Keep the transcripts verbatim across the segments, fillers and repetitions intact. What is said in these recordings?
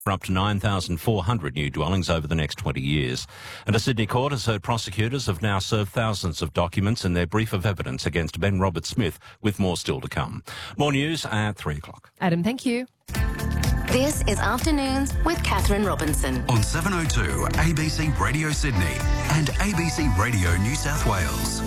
for up to nine thousand four hundred new dwellings over the next twenty years. And a Sydney court has heard prosecutors have now served thousands of documents in their brief of evidence against Ben Roberts-Smith, with more still to come. More news at three o'clock. Adam, thank you. This is Afternoons with Catherine Robinson. On seven oh two A B C Radio Sydney and A B C Radio New South Wales.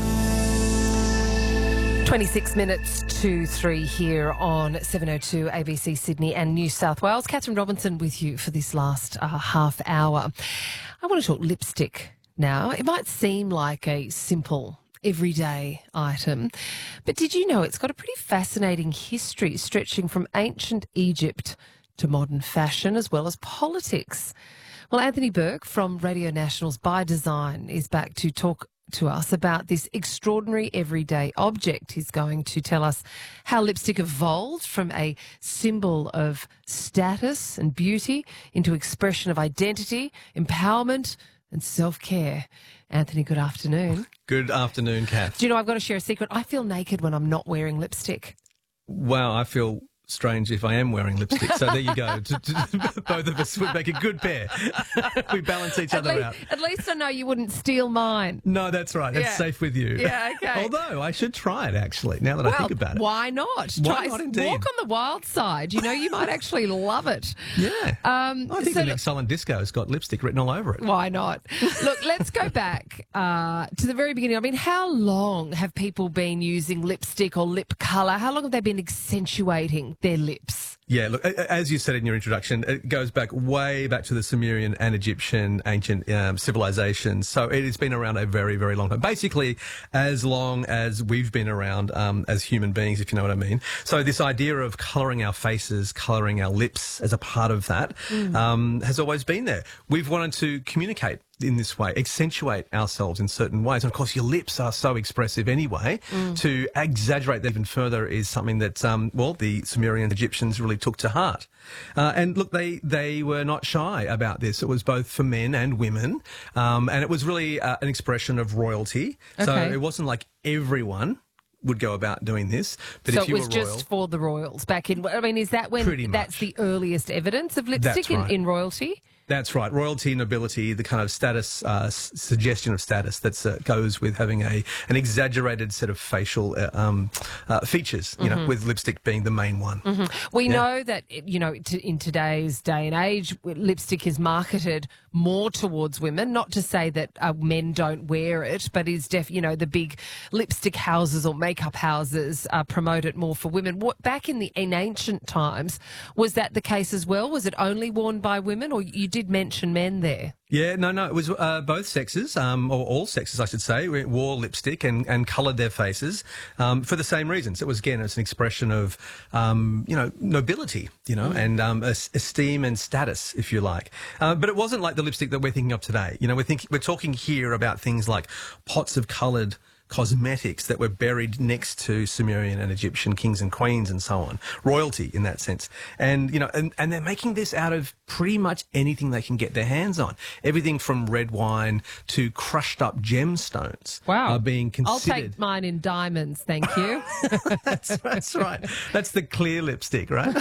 twenty-six minutes to three here on seven oh two A B C Sydney and New South Wales. Catherine Robinson with you for this last uh, half hour. I want to talk lipstick now. It might seem like a simple everyday item, but did you know it's got a pretty fascinating history stretching from ancient Egypt to modern fashion as well as politics? Well, Anthony Burke from Radio National's By Design is back to talk to us about this extraordinary everyday object. He's going to tell us how lipstick evolved from a symbol of status and beauty into expression of identity, empowerment and self-care. Anthony, good afternoon. Good afternoon, Kath. Do you know, I've got to share a secret. I feel naked when I'm not wearing lipstick. Wow, I feel strange if I am wearing lipstick. So there you go. Both of us would make a good pair. We balance each at other least, out. At least I know you wouldn't steal mine. No, that's right. That's Yeah. safe with you. Yeah, okay. Although I should try it, actually, now that I Well, think about it. why not? Why Try, not, indeed? Walk on the wild side. You know, you might actually love it. Yeah. Um, I think so the next Silent Disco's got lipstick written all over it. Why not? Look, let's go back uh, to the very beginning. I mean, how long have people been using lipstick or lip colour? How long have they been accentuating their lips? Yeah, look, a- as you said in your introduction, it goes back way back to the Sumerian and Egyptian ancient um, civilizations. So it has been around a very, very long time. Basically, as long as we've been around um, as human beings, if you know what I mean. So this idea of colouring our faces, colouring our lips as a part of that mm. um, has always been there. We've wanted to communicate in this way, accentuate ourselves in certain ways. And of course, your lips are so expressive anyway. Mm. To exaggerate that even further is something that, um, well, the Sumerian Egyptians really took to heart. Uh, and look, they, they were not shy about this. It was both for men and women. Um, and it was really uh, an expression of royalty. Okay. So it wasn't like everyone would go about doing this. But so if you it was were royal, just for the royals back in, I mean, is that when Pretty that's much. the earliest evidence of lipstick That's in, right. in royalty? That's right. Royalty, nobility, the kind of status, uh, s- suggestion of status that uh, goes with having a an exaggerated set of facial uh, um, uh, features, you mm-hmm. know, with lipstick being the main one. Mm-hmm. We yeah. know that, you know, t- in today's day and age, lipstick is marketed more towards women, not to say that uh, men don't wear it, but is def, you know, the big lipstick houses or makeup houses uh, promote it more for women. What, back in the in ancient times, was that the case as well? Was it only worn by women, or you did mention men there? Yeah, no, no, it was uh, both sexes, um, or all sexes, I should say, wore lipstick and, and coloured their faces um, for the same reasons. It was, again, it's an expression of, um, you know, nobility, you know, mm. and um, esteem and status, if you like. Uh, but it wasn't like the lipstick that we're thinking of today. You know, we're, thinking, we're talking here about things like pots of coloured cosmetics that were buried next to Sumerian and Egyptian kings and queens and so on. Royalty in that sense. And, you know, and, and they're making this out of pretty much anything they can get their hands on. Everything from red wine to crushed up gemstones wow. are being considered. I'll take mine in diamonds, thank you. that's, that's right. That's the clear lipstick, right?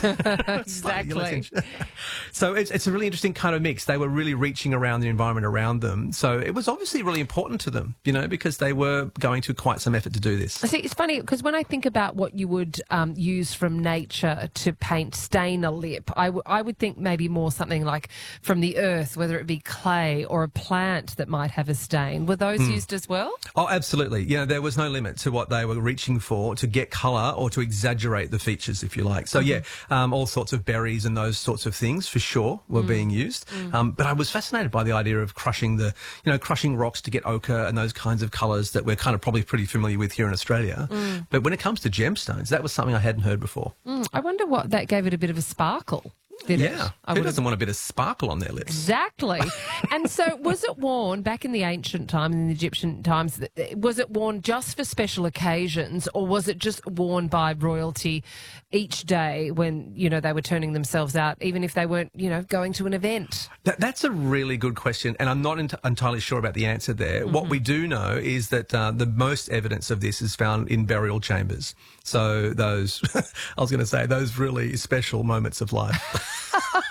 Exactly. So it's, it's a really interesting kind of mix. They were really reaching around the environment around them. So it was obviously really important to them, you know, because they were going to quite some effort to do this. See, it's funny because when I think about what you would um, use from nature to paint, stain a lip, I, w- I would think maybe more something like from the earth, whether it be clay or a plant that might have a stain. Were those mm. used as well? Oh, absolutely. You know, there was no limit to what they were reaching for to get colour or to exaggerate the features, if you like. So, mm-hmm. yeah, um, all sorts of berries and those sorts of things, for sure, were mm. being used. Mm. Um, but I was fascinated by the idea of crushing the, you know, crushing rocks to get ochre and those kinds of colours that we're kind of probably pretty familiar with here in Australia. Mm. But when it comes to gemstones, that was something I hadn't heard before. Mm. I wonder what that gave it a bit of a sparkle. Did yeah, it? I who doesn't want a bit of sparkle on their lips? Exactly. And so was it worn back in the ancient times, in the Egyptian times, was it worn just for special occasions or was it just worn by royalty each day when, you know, they were turning themselves out, even if they weren't, you know, going to an event? That, that's a really good question, and I'm not ent- entirely sure about the answer there. Mm-hmm. What we do know is that uh, the most evidence of this is found in burial chambers. So those, I was going to say, those really special moments of life.